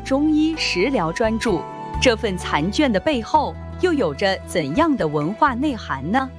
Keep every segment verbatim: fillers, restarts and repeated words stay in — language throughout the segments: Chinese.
中医食疗专著，这份残卷的背后又有着怎样的文化内涵呢？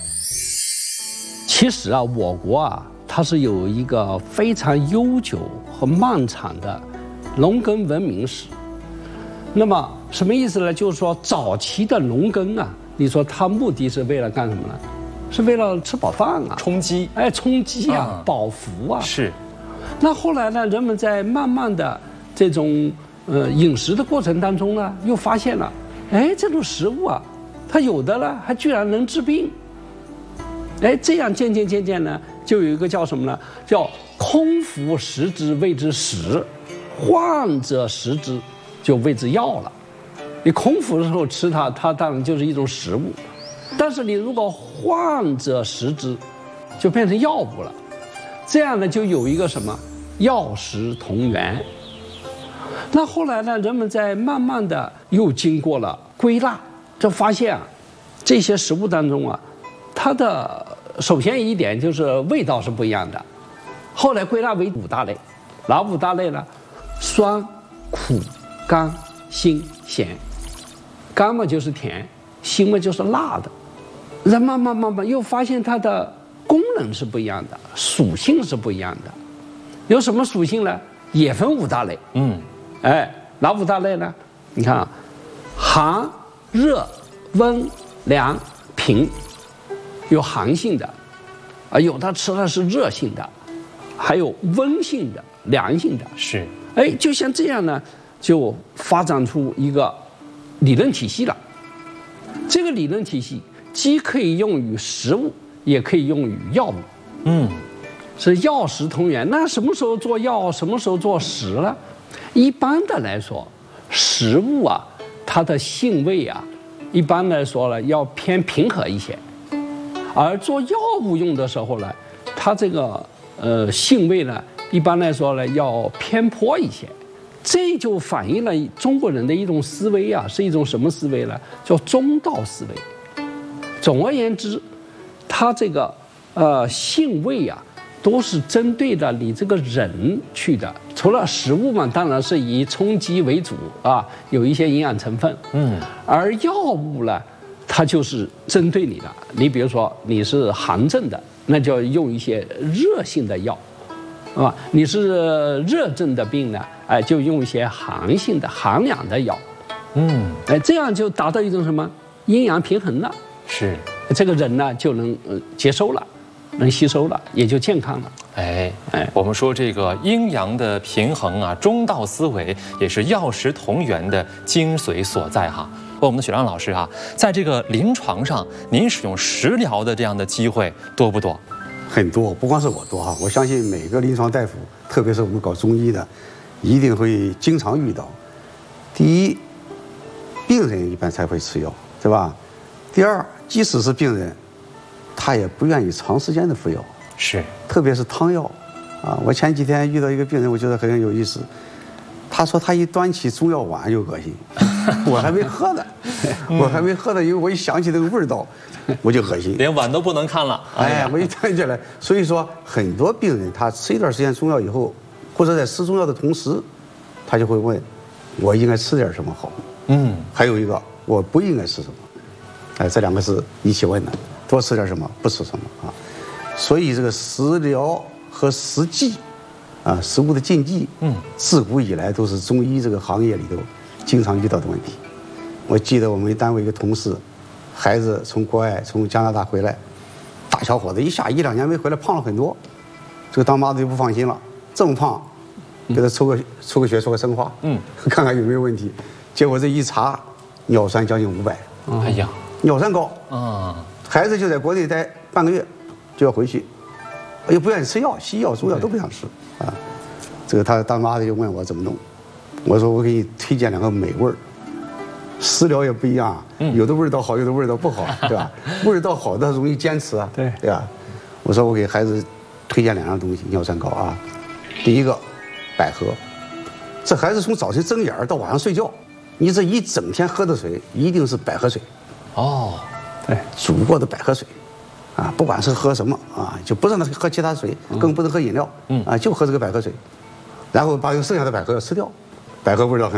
其实啊，我国啊，它是有一个非常悠久和漫长的农耕文明史。那么什么意思呢？就是说早期的农耕啊，你说它目的是为了干什么呢？是为了吃饱饭啊， 充饥， 哎，充饥啊， 啊饱腹啊。 是。 那后来呢，人们在慢慢的这种呃饮食的过程当中呢，又发现了，哎，这种食物啊，它有的呢还居然能治病。哎，这样渐渐渐渐呢，就有一个叫什么呢？叫空腹食之谓之食，患者食之就谓之药了。你空腹的时候吃它，它当然就是一种食物，但是你如果患者食之，就变成药物了。这样呢，就有一个什么药食同源。那后来呢，人们在慢慢的又经过了归纳，就发现啊，这些食物当中啊，它的首先一点就是味道是不一样的。后来归纳为五大类，哪五大类呢？酸、苦、甘、辛、咸。甘嘛就是甜，辛嘛就是辣的。然后慢慢慢慢又发现它的功能是不一样的，属性是不一样的。有什么属性呢？也分五大类。嗯，哎，哪五大类呢？你看啊，寒、热、温、凉、平，有寒性的，啊，有的吃的是热性的，还有温性的、凉性的。 是， 哎，就像这样呢，就发展出一个理论体系了。这个理论体系既可以用于食物，也可以用于药物。嗯，是药食同源。那什么时候做药，什么时候做食呢？一般的来说，食物啊，它的性味啊，一般来说呢要偏平和一些，而做药物用的时候呢，它这个呃性味呢，一般来说呢要偏颇一些。这就反映了中国人的一种思维啊，是一种什么思维呢？叫中道思维。总而言之，它这个呃性味啊，都是针对的你这个人去的。除了食物嘛，当然是以充饥为主啊，有一些营养成分。嗯，而药物呢，它就是针对你的。你比如说你是寒症的，那就要用一些热性的药。啊，你是热症的病呢，哎，就用一些寒性的、寒凉的药，嗯，哎，这样就达到一种什么阴阳平衡了。 是， 这个人呢就能呃接收了，能吸收了，也就健康了。 哎哎，我们说这个阴阳的平衡啊，中道思维也是药食同源的精髓所在哈。我们的许亮老师哈，在这个临床上，您使用食疗的这样的机会多不多？ 很多，不光是我多哈，我相信每个临床大夫，特别是我们搞中医的，一定会经常遇到。第一，病人一般才会吃药，对吧？第二，即使是病人，他也不愿意长时间的服药， 是， 特别是汤药，啊，我前几天遇到一个病人，我觉得很有意思。他说他一端起中药碗就恶心，我还没喝呢，我还没喝呢，因为我一想起那个味道，我就恶心， 连碗都不能看了。 哎，我一端起来，所以说很多病人他吃一段时间中药以后，或者在吃中药的同时，他就会问，我应该吃点什么好？嗯，还有一个我不应该吃什么，哎，这两个是一起问的，多吃点什么，不吃什么啊？所以这个食疗和食忌。啊，食物的禁忌，嗯，自古以来都是中医这个行业里头经常遇到的问题。我记得我们单位一个同事，孩子从国外从加拿大回来，大小伙子一下一两年没回来，胖了很多。这个当妈的就不放心了，这么胖，给他抽个抽个血，抽个生化，嗯，看看有没有问题。结果这一查，尿酸将近五百。 哎呀， 尿酸高啊！孩子就在国内待半个月，就要回去，又不愿意吃药，西药、中药都不想吃。啊，这个他当妈的就问我怎么弄，我说我给你推荐两个美味儿，食疗也不一样，有的味道好，有的味道不好，对吧？味道好的容易坚持啊， 对对吧？我说我给孩子推荐两样东西，尿酸高啊。第一个，百合，这孩子从早晨睁眼到晚上睡觉，你这一整天喝的水一定是百合水，哦，对，煮过的百合水。啊，不管是喝什么啊，就不让他喝其他水，更不能喝饮料，嗯啊，就喝这个百合水，然后把有剩下的百合要吃掉，百合味道很